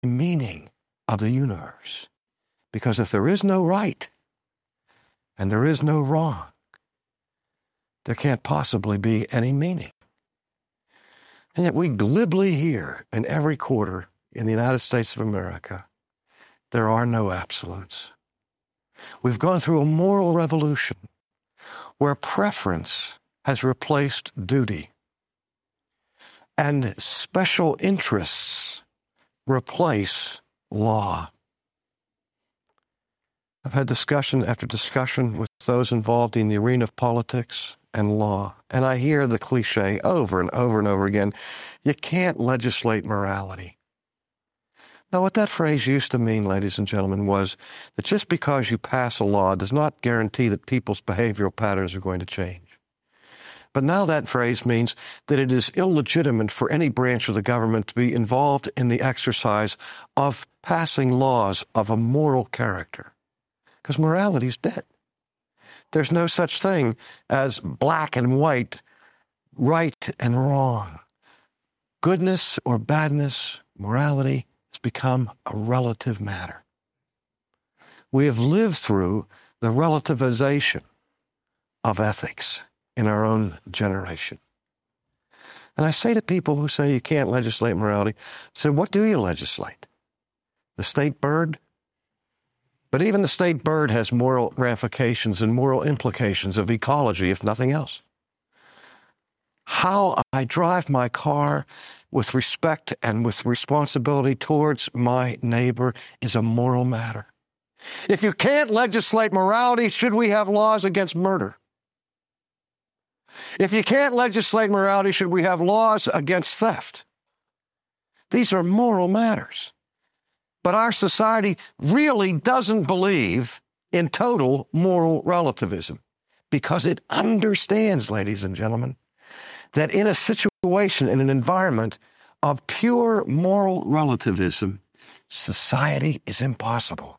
meaning of the universe. Because if there is no right and there is no wrong, there can't possibly be any meaning. And yet we glibly hear in every quarter in the United States of America, there are no absolutes. We've gone through a moral revolution where preference has replaced duty and special interests replace law. I've had discussion after discussion with those involved in the arena of politics and law, and I hear the cliche over and over and over again, you can't legislate morality. Now, what that phrase used to mean, ladies and gentlemen, was that just because you pass a law does not guarantee that people's behavioral patterns are going to change. But now that phrase means that it is illegitimate for any branch of the government to be involved in the exercise of passing laws of a moral character, because morality is dead. There's no such thing as black and white, right and wrong. Goodness or badness, morality has become a relative matter. We have lived through the relativization of ethics in our own generation. And I say to people who say you can't legislate morality, I say, what do you legislate? The state bird? But even the state bird has moral ramifications and moral implications of ecology, if nothing else. How I drive my car with respect and with responsibility towards my neighbor is a moral matter. If you can't legislate morality, should we have laws against murder? If you can't legislate morality, should we have laws against theft? These are moral matters. But our society really doesn't believe in total moral relativism because it understands, ladies and gentlemen, that in a situation, in an environment of pure moral relativism, society is impossible.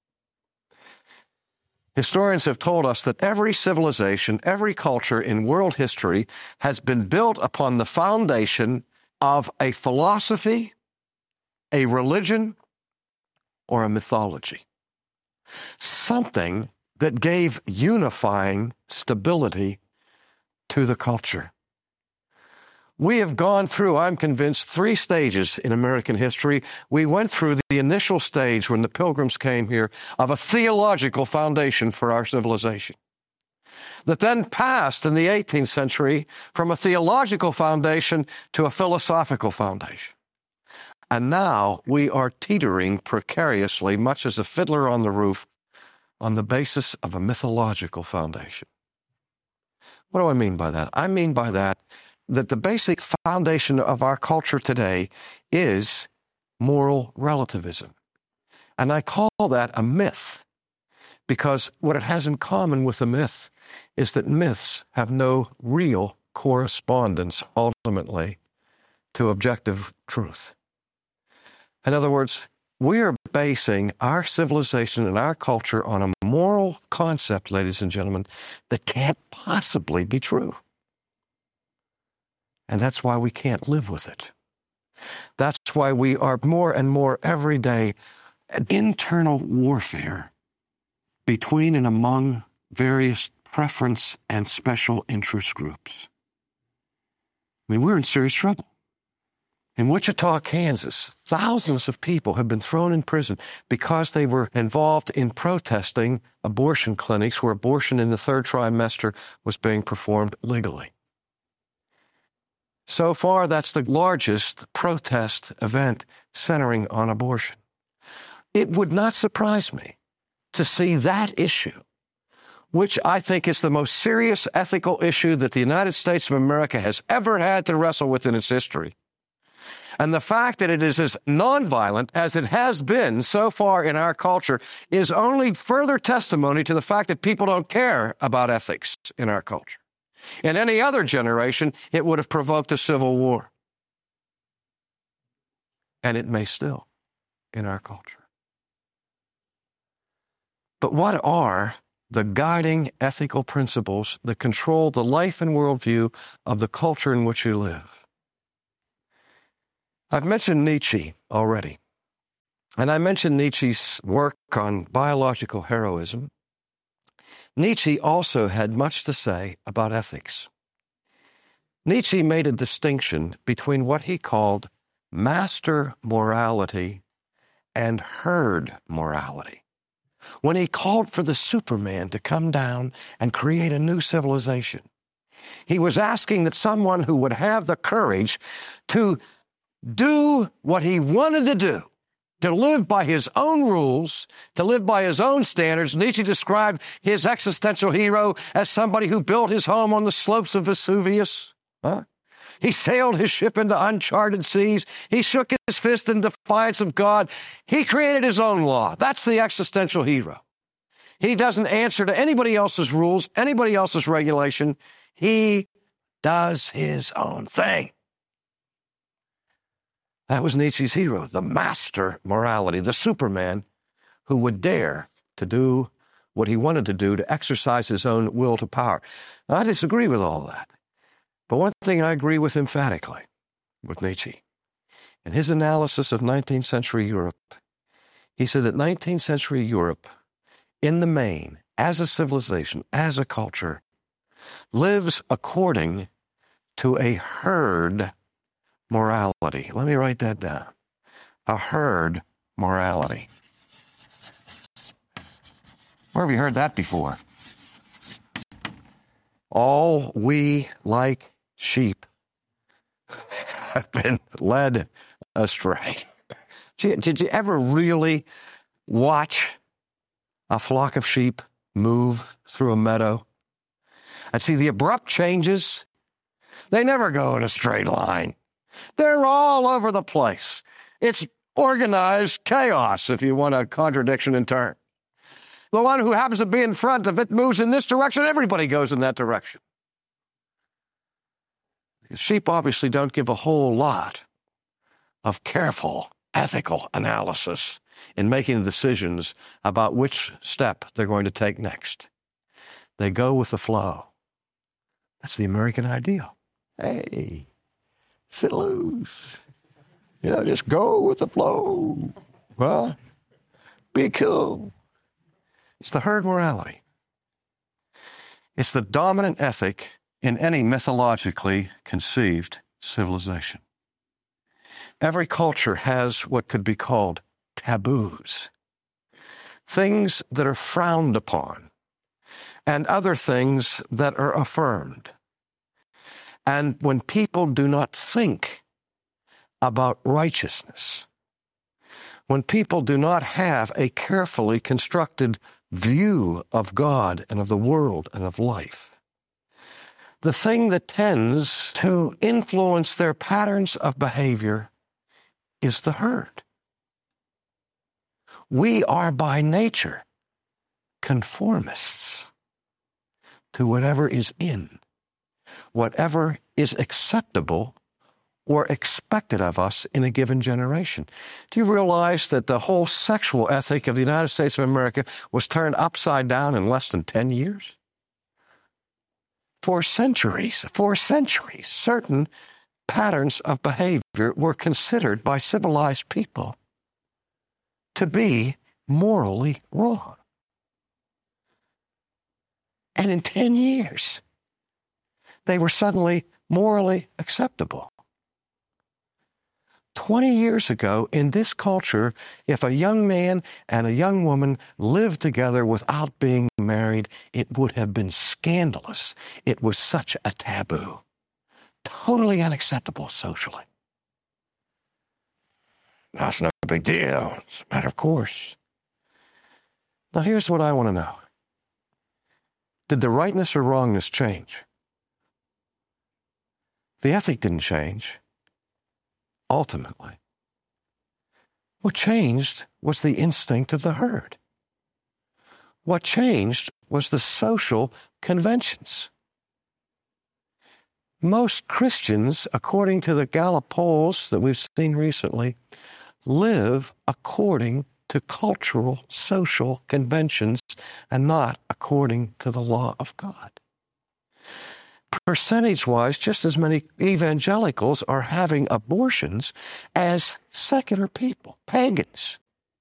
Historians have told us that every civilization, every culture in world history has been built upon the foundation of a philosophy, a religion, or a mythology. Something that gave unifying stability to the culture. We have gone through, I'm convinced, 3 stages in American history. We went through the initial stage when the Pilgrims came here of a theological foundation for our civilization that then passed in the 18th century from a theological foundation to a philosophical foundation. And now we are teetering precariously, much as a fiddler on the roof, on the basis of a mythological foundation. What do I mean by that? I mean by that the basic foundation of our culture today is moral relativism. And I call that a myth because what it has in common with a myth is that myths have no real correspondence ultimately to objective truth. In other words, we are basing our civilization and our culture on a moral concept, ladies and gentlemen, that can't possibly be true. And that's why we can't live with it. That's why we are more and more every day an internal warfare between and among various preference and special interest groups. I mean, we're in serious trouble. In Wichita, Kansas, thousands of people have been thrown in prison because they were involved in protesting abortion clinics where abortion in the 3rd trimester was being performed legally. So far, that's the largest protest event centering on abortion. It would not surprise me to see that issue, which I think is the most serious ethical issue that the United States of America has ever had to wrestle with in its history. And the fact that it is as nonviolent as it has been so far in our culture is only further testimony to the fact that people don't care about ethics in our culture. In any other generation, it would have provoked a civil war. And it may still in our culture. But what are the guiding ethical principles that control the life and worldview of the culture in which you live? I've mentioned Nietzsche already. And I mentioned Nietzsche's work on biological heroism. Nietzsche also had much to say about ethics. Nietzsche made a distinction between what he called master morality and herd morality. When he called for the Superman to come down and create a new civilization, he was asking that someone who would have the courage to do what he wanted to do, to live by his own rules, to live by his own standards. Nietzsche described his existential hero as somebody who built his home on the slopes of Vesuvius. He sailed his ship into uncharted seas. He shook his fist in defiance of God. He created his own law. That's the existential hero. He doesn't answer to anybody else's rules, anybody else's regulation. He does his own thing. That was Nietzsche's hero, the master morality, the Superman who would dare to do what he wanted to do, to exercise his own will to power. Now, I disagree with all that. But one thing I agree with emphatically with Nietzsche. In his analysis of 19th century Europe, he said that 19th century Europe, in the main, as a civilization, as a culture, lives according to a herd morality. Let me write that down. A herd morality. Where have you heard that before? All we, like sheep, have been led astray. Did you ever really watch a flock of sheep move through a meadow and see the abrupt changes? They never go in a straight line. They're all over the place. It's organized chaos, if you want a contradiction in turn. The one who happens to be in front, if it moves in this direction, everybody goes in that direction. Sheep obviously don't give a whole lot of careful, ethical analysis in making decisions about which step they're going to take next. They go with the flow. That's the American ideal. Hey, sit loose. Just go with the flow. Well, be cool. It's the herd morality. It's the dominant ethic in any mythologically conceived civilization. Every culture has what could be called taboos, things that are frowned upon, and other things that are affirmed. And when people do not think about righteousness, when people do not have a carefully constructed view of God and of the world and of life, the thing that tends to influence their patterns of behavior is the herd. We are by nature conformists to whatever is in, whatever is acceptable or expected of us in a given generation. Do you realize that the whole sexual ethic of the United States of America was turned upside down in less than 10 years? For centuries, certain patterns of behavior were considered by civilized people to be morally wrong. And in 10 years, they were suddenly morally acceptable. 20 years ago, in this culture, if a young man and a young woman lived together without being married, it would have been scandalous. It was such a taboo. Totally unacceptable socially. That's no big deal. It's a matter of course. Now, here's what I want to know. Did the rightness or wrongness change? The ethic didn't change. Ultimately, what changed was the instinct of the herd. What changed was the social conventions. Most Christians, according to the Gallup polls that we've seen recently, live according to cultural, social conventions and not according to the law of God. Percentage-wise, just as many evangelicals are having abortions as secular people, pagans.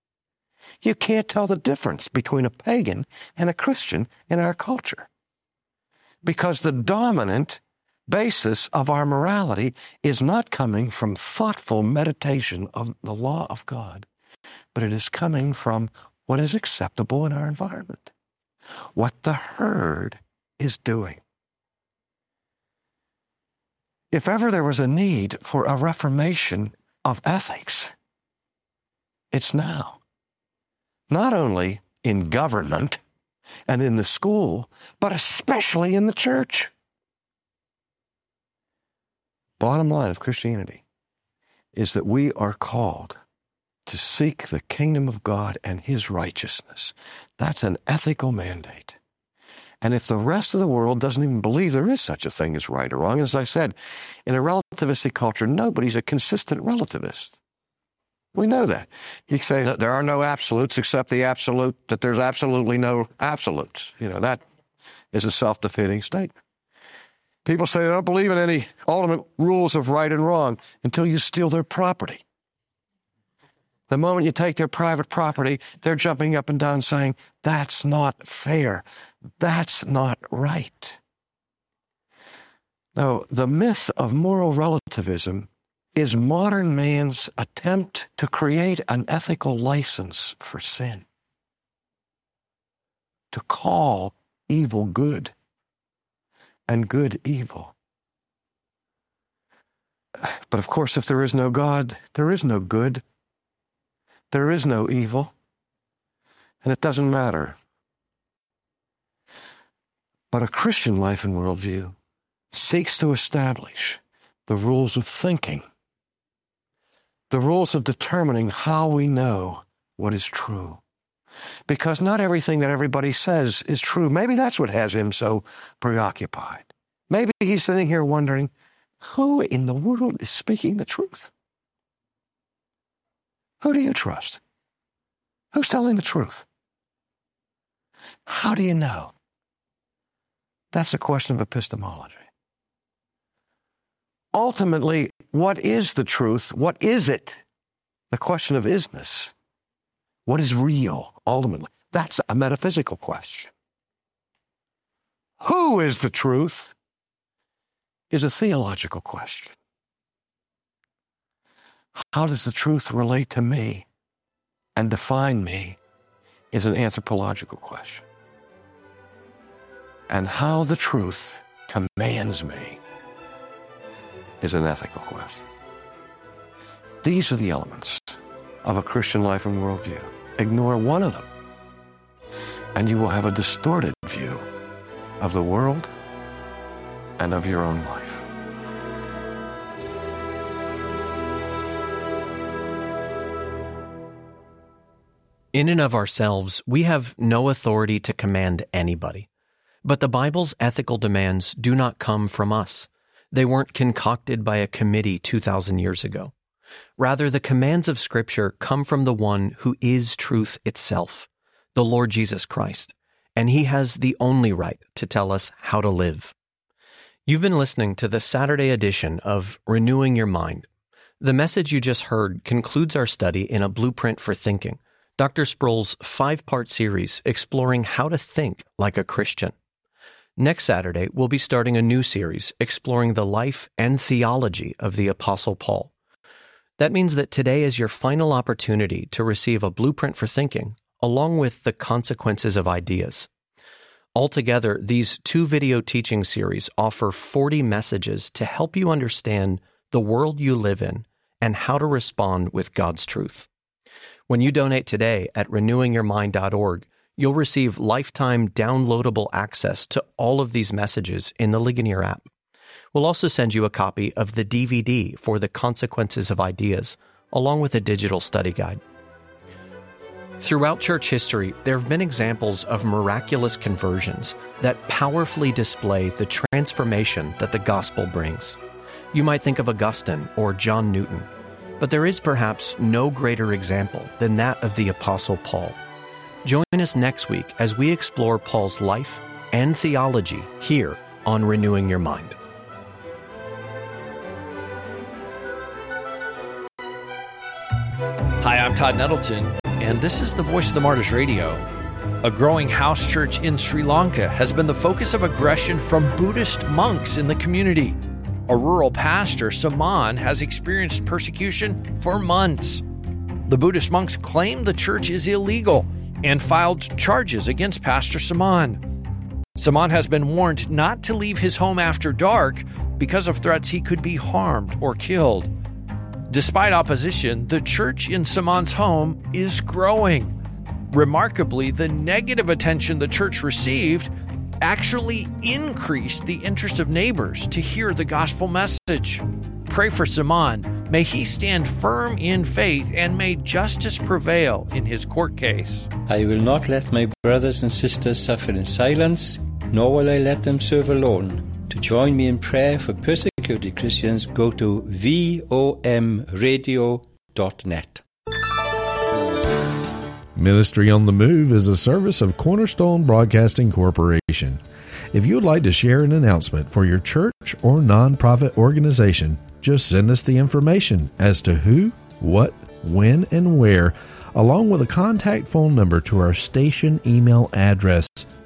You can't tell the difference between a pagan and a Christian in our culture, because the dominant basis of our morality is not coming from thoughtful meditation of the law of God, but it is coming from what is acceptable in our environment, what the herd is doing. If ever there was a need for a reformation of ethics, it's now. Not only in government and in the school, but especially in the church. Bottom line of Christianity is that we are called to seek the kingdom of God and His righteousness. That's an ethical mandate. And if the rest of the world doesn't even believe there is such a thing as right or wrong, as I said, in a relativistic culture, nobody's a consistent relativist. We know that. You say that there are no absolutes except the absolute, that there's absolutely no absolutes. That is a self-defeating statement. People say they don't believe in any ultimate rules of right and wrong until you steal their property. The moment you take their private property, they're jumping up and down saying, that's not fair. That's not right. Now, the myth of moral relativism is modern man's attempt to create an ethical license for sin, to call evil good and good evil. But of course, if there is no God, there is no good. There is no evil, and it doesn't matter. But a Christian life and worldview seeks to establish the rules of thinking, the rules of determining how we know what is true. Because not everything that everybody says is true. Maybe that's what has him so preoccupied. Maybe he's sitting here wondering, who in the world is speaking the truth? Who do you trust? Who's telling the truth? How do you know? That's a question of epistemology. Ultimately, what is the truth? What is it? The question of isness. What is real, ultimately? That's a metaphysical question. Who is the truth is a theological question. How does the truth relate to me and define me is an anthropological question. And how the truth commands me is an ethical question. These are the elements of a Christian life and worldview. Ignore one of them, and you will have a distorted view of the world and of your own life. In and of ourselves, we have no authority to command anybody. But the Bible's ethical demands do not come from us. They weren't concocted by a committee 2,000 years ago. Rather, the commands of Scripture come from the one who is truth itself, the Lord Jesus Christ, and He has the only right to tell us how to live. You've been listening to the Saturday edition of Renewing Your Mind. The message you just heard concludes our study in A Blueprint for Thinking, Dr. Sproul's 5-part series exploring how to think like a Christian. Next Saturday, we'll be starting a new series exploring the life and theology of the Apostle Paul. That means that today is your final opportunity to receive a blueprint for thinking, along with the consequences of ideas. Altogether, these 2 video teaching series offer 40 messages to help you understand the world you live in and how to respond with God's truth. When you donate today at renewingyourmind.org, you'll receive lifetime downloadable access to all of these messages in the Ligonier app. We'll also send you a copy of the DVD for the consequences of ideas, along with a digital study guide. Throughout church history, there have been examples of miraculous conversions that powerfully display the transformation that the gospel brings. You might think of Augustine or John Newton, but there is perhaps no greater example than that of the Apostle Paul. Join us next week as we explore Paul's life and theology here on Renewing Your Mind. Hi, I'm Todd Nettleton. and this is the Voice of the Martyrs Radio. A growing house church in Sri Lanka has been the focus of aggression from Buddhist monks in the community. A rural pastor, Saman, has experienced persecution for months. The Buddhist monks claim the church is illegal and filed charges against Pastor Saman. Saman has been warned not to leave his home after dark because of threats he could be harmed or killed. Despite opposition, the church in Saman's home is growing. Remarkably, the negative attention the church received actually increased the interest of neighbors to hear the gospel message. Pray for Saman. May he stand firm in faith and may justice prevail in his court case. I will not let my brothers and sisters suffer in silence, nor will I let them serve alone. To join me in prayer for persecuted Christians, go to vomradio.net. Ministry on the Move is a service of Cornerstone Broadcasting Corporation. If you would like to share an announcement for your church or nonprofit organization, just send us the information as to who, what, when, and where, along with a contact phone number to our station email address,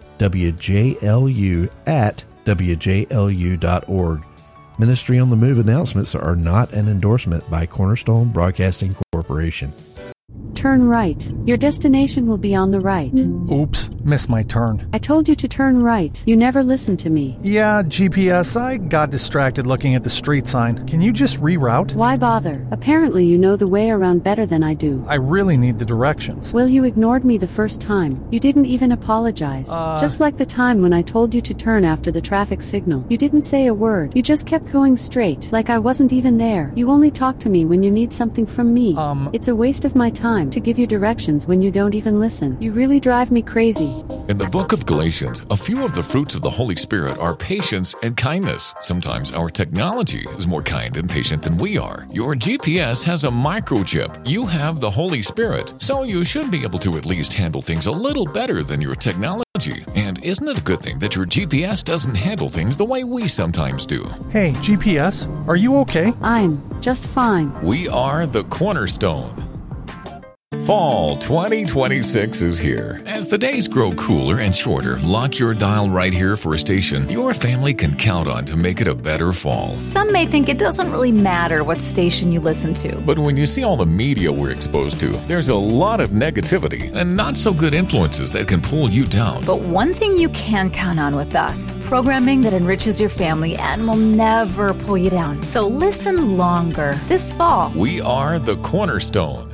wjlu@wjlu.org. Ministry on the Move announcements are not an endorsement by Cornerstone Broadcasting Corporation. Turn right. Your destination will be on the right. Oops, missed my turn. I told you to turn right. You never listened to me. Yeah, GPS, I got distracted looking at the street sign. Can you just reroute? Why bother? Apparently you know the way around better than I do. I really need the directions. Well, you ignored me the first time. You didn't even apologize. Just like the time when I told you to turn after the traffic signal. You didn't say a word. You just kept going straight, like I wasn't even there. You only talk to me when you need something from me. It's a waste of my time to give you directions when you don't even listen. You really drive me crazy. In the book of Galatians, a few of the fruits of the Holy Spirit are patience and kindness. Sometimes our technology is more kind and patient than we are. Your GPS has a microchip. You have the Holy Spirit, so you should be able to at least handle things a little better than your technology. And isn't it a good thing that your GPS doesn't handle things the way we sometimes do? Hey, GPS, are you okay? I'm just fine. We are the Cornerstone. Fall 2026 is here. As the days grow cooler and shorter, lock your dial right here for a station your family can count on to make it a better fall. Some may think it doesn't really matter what station you listen to. But when you see all the media we're exposed to, there's a lot of negativity and not so good influences that can pull you down. But one thing you can count on with us, programming that enriches your family and will never pull you down. So listen longer this fall. We are the Cornerstone.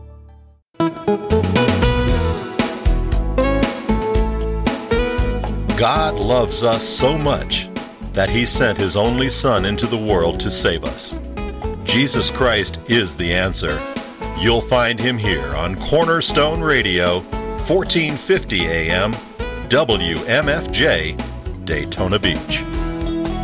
God loves us so much that He sent His only Son into the world to save us. Jesus Christ is the answer. You'll find Him here on Cornerstone Radio, 1450 AM, WMFJ, Daytona Beach.